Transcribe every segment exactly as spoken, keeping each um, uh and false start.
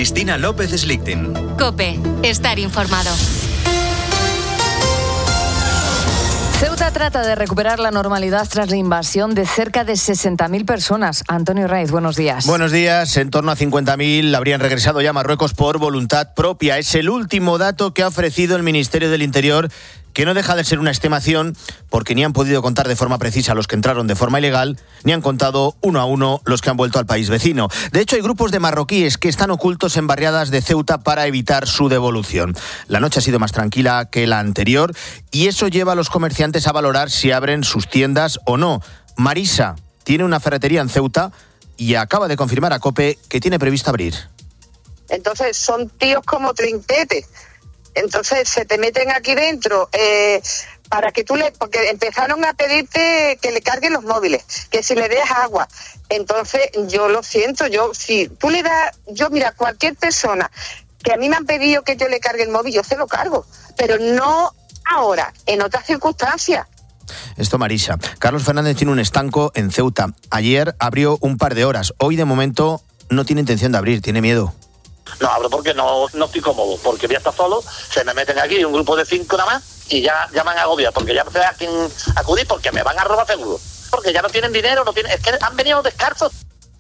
Cristina López Slichting. COPE. Estar informado. Ceuta trata de recuperar la normalidad tras la invasión de cerca de sesenta mil personas. Antonio Raiz, buenos días. Buenos días. En torno a cincuenta mil habrían regresado ya a Marruecos por voluntad propia. Es el último dato que ha ofrecido el Ministerio del Interior, que no deja de ser una estimación porque ni han podido contar de forma precisa los que entraron de forma ilegal, ni han contado uno a uno los que han vuelto al país vecino. De hecho, hay grupos de marroquíes que están ocultos en barriadas de Ceuta para evitar su devolución. La noche ha sido más tranquila que la anterior y eso lleva a los comerciantes a valorar si abren sus tiendas o no. Marisa tiene una ferretería en Ceuta y acaba de confirmar a COPE que tiene previsto abrir. Entonces son tíos como trinquetes. Entonces se te meten aquí dentro eh, para que tú le... Porque empezaron a pedirte que le carguen los móviles, que si le des agua. Entonces yo lo siento, yo si tú le das... Yo mira, cualquier persona que a mí me han pedido que yo le cargue el móvil, yo se lo cargo. Pero no ahora, en otras circunstancias. Esto, Marisa. Carlos Fernández tiene un estanco en Ceuta. Ayer abrió un par de horas. Hoy, de momento, no tiene intención de abrir, tiene miedo. No abro porque no, no estoy cómodo, porque voy a estar solo, se me meten aquí un grupo de cinco nada más y ya, ya me han agobiado, porque ya no sé a quién acudir, porque me van a robar seguro, porque ya no tienen dinero, no tienen, es que han venido descalzos.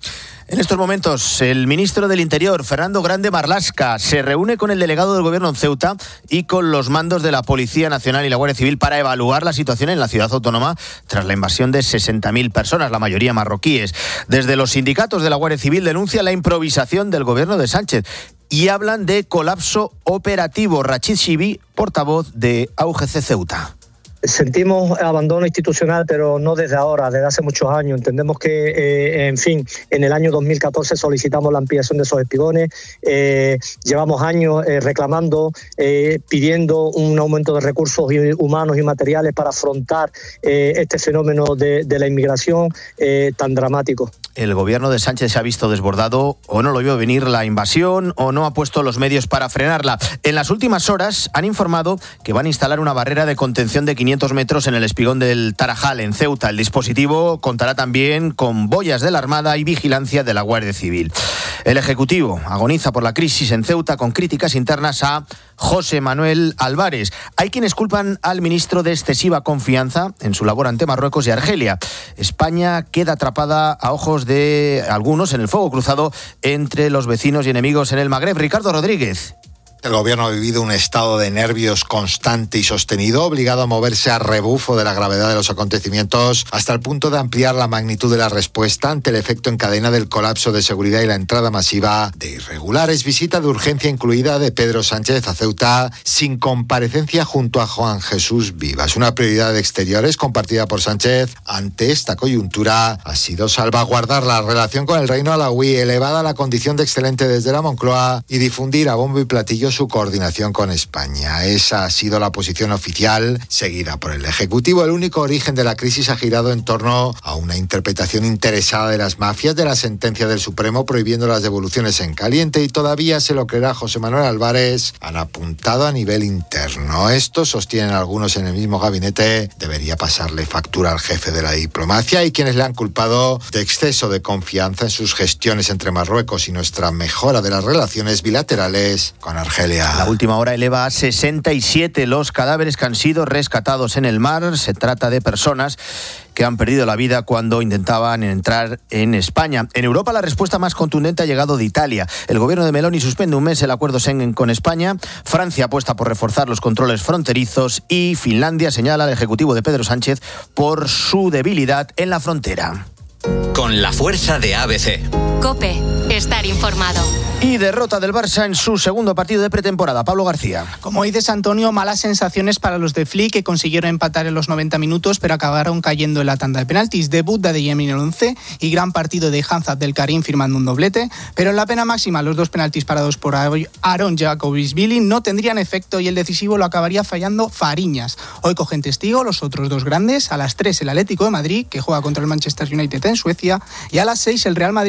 En estos momentos, el ministro del Interior, Fernando Grande Marlaska, se reúne con el delegado del Gobierno en Ceuta y con los mandos de la Policía Nacional y la Guardia Civil para evaluar la situación en la ciudad autónoma tras la invasión de sesenta mil personas, la mayoría marroquíes. Desde los sindicatos de la Guardia Civil denuncian la improvisación del Gobierno de Sánchez y hablan de colapso operativo. Rachid Shibi, portavoz de A U G C Ceuta. Sentimos abandono institucional, pero no desde ahora, desde hace muchos años. Entendemos que, eh, en fin, en el año dos mil catorce solicitamos la ampliación de esos espigones. Eh, llevamos años eh, reclamando, eh, pidiendo un aumento de recursos humanos y materiales para afrontar eh, este fenómeno de, de la inmigración eh, tan dramático. El gobierno de Sánchez se ha visto desbordado, o no lo vio venir la invasión, o no ha puesto los medios para frenarla. En las últimas horas han informado que van a instalar una barrera de contención de quinientos metros en el espigón del Tarajal, en Ceuta. El dispositivo contará también con boyas de la Armada y vigilancia de la Guardia Civil. El Ejecutivo agoniza por la crisis en Ceuta con críticas internas a José Manuel Álvarez. Hay quienes culpan al ministro de excesiva confianza en su labor ante Marruecos y Argelia. España queda atrapada a ojos de algunos en el fuego cruzado entre los vecinos y enemigos en el Magreb. Ricardo Rodríguez. El gobierno ha vivido un estado de nervios constante y sostenido, obligado a moverse a rebufo de la gravedad de los acontecimientos, hasta el punto de ampliar la magnitud de la respuesta ante el efecto en cadena del colapso de seguridad y la entrada masiva de irregulares. Visita de urgencia incluida de Pedro Sánchez a Ceuta, sin comparecencia junto a Juan Jesús Vivas. Una prioridad de exteriores compartida por Sánchez ante esta coyuntura ha sido salvaguardar la relación con el reino alauí, elevada a la condición de excelente desde la Moncloa, y difundir a bombo y platillo su coordinación con España. Esa ha sido la posición oficial seguida por el Ejecutivo. El único origen de la crisis ha girado en torno a una interpretación interesada de las mafias de la sentencia del Supremo prohibiendo las devoluciones en caliente, y todavía se lo creerá José Manuel Álvarez, han apuntado a nivel interno. Esto, sostienen algunos en el mismo gabinete, debería pasarle factura al jefe de la diplomacia y quienes le han culpado de exceso de confianza en sus gestiones entre Marruecos y nuestra mejora de las relaciones bilaterales con Argelia. La última hora eleva a sesenta y siete los cadáveres que han sido rescatados en el mar. Se trata de personas que han perdido la vida cuando intentaban entrar en España. En Europa, la respuesta más contundente ha llegado de Italia. El gobierno de Meloni suspende un mes el acuerdo Schengen con España. Francia apuesta por reforzar los controles fronterizos y Finlandia señala al ejecutivo de Pedro Sánchez por su debilidad en la frontera. Con la fuerza de A B C. COPE. Estar informado. Y derrota del Barça en su segundo partido de pretemporada. Pablo García. Como dices, Antonio, malas sensaciones para los de Flick, que consiguieron empatar en los noventa minutos, pero acabaron cayendo en la tanda de penaltis. Debut de Adeyemi en el once y gran partido de Hamza Abdelkarim firmando un doblete, pero en la pena máxima los dos penaltis parados por Aaron Jacobisvili no tendrían efecto y el decisivo lo acabaría fallando Fariñas. Hoy cogen testigo los otros dos grandes. A las tres el Atlético de Madrid, que juega contra el Manchester United en Suecia, y a las seis el Real Madrid, que se mide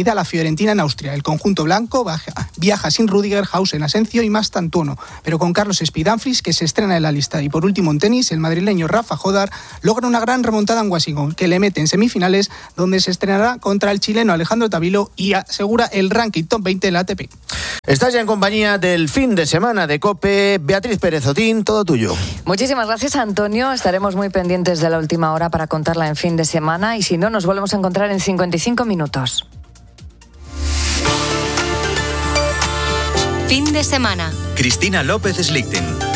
salida a la Fiorentina en Austria. El conjunto blanco viaja sin Rüdiger, Hausen, Asencio y Mastantuono, pero con Carlos Spidanfris, que se estrena en la lista. Y por último en tenis, el madrileño Rafa Jodar logra una gran remontada en Washington, que le mete en semifinales, donde se estrenará contra el chileno Alejandro Tavilo y asegura el ranking top veinte de la A T P. Estás ya en compañía del fin de semana de COPE. Beatriz Pérez Otín, todo tuyo. Muchísimas gracias, Antonio. Estaremos muy pendientes de la última hora para contarla en fin de semana, y si no, nos volvemos a encontrar en cincuenta y cinco minutos. Fin de semana. Cristina López Slichting.